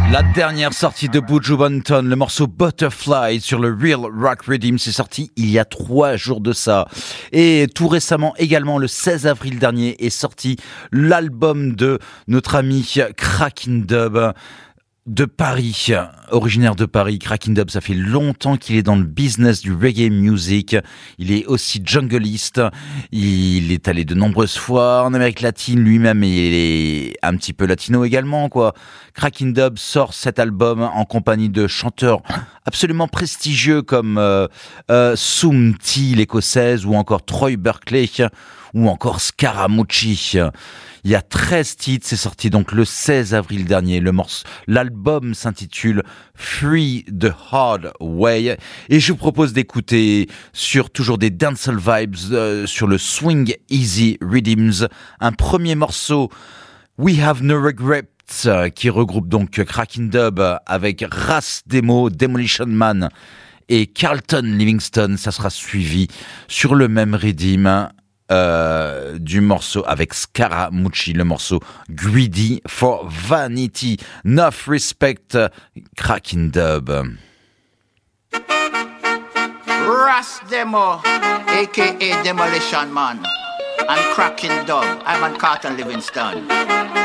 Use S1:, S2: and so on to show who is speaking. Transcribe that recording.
S1: La dernière sortie de Buju Banton, le morceau Butterfly sur le Real Rock Rhythm, c'est sorti il y a 3 jours de ça. Et tout récemment, également le 16 avril dernier, est sorti l'album de notre ami Cracking Dub de Paris, originaire de Paris. Cracking Dub, ça fait longtemps qu'il est dans le business du reggae music. Il est aussi jungleiste. Il est allé de nombreuses fois en Amérique latine lui-même, et il est un petit peu latino également, quoi. Cracking Dub sort cet album en compagnie de chanteurs absolument prestigieux comme Soom T, l'écossaise, ou encore Troy Berkeley, ou encore Scaramucci. Il y a 13 titres, c'est sorti donc le 16 avril dernier. L'album s'intitule Free the Hard Way, et je vous propose d'écouter sur toujours des dancehall vibes, sur le Swing Easy Rhythms, un premier morceau, We Have No Regrets, qui regroupe donc Cracking Dub avec Ras Demo, Demolition Man et Carlton Livingston. Ça sera suivi sur le même rhythm du morceau avec Scaramucci, le morceau Greedy for Vanity. Enough Respect, Cracking Dub.
S2: Ras Demo, aka Demolition Man, and Cracking Dub. I'm on Carlton Livingston.